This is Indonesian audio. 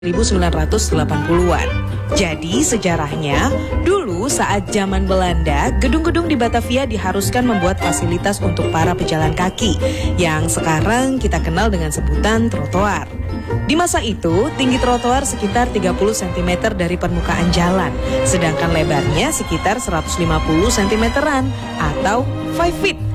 1980-an. Jadi sejarahnya, dulu saat zaman Belanda, gedung-gedung di Batavia diharuskan membuat fasilitas untuk para pejalan kaki yang sekarang kita kenal dengan sebutan trotoar. Di masa itu, tinggi trotoar sekitar 30 cm dari permukaan jalan, sedangkan lebarnya sekitar 150 cm-an atau 5 feet.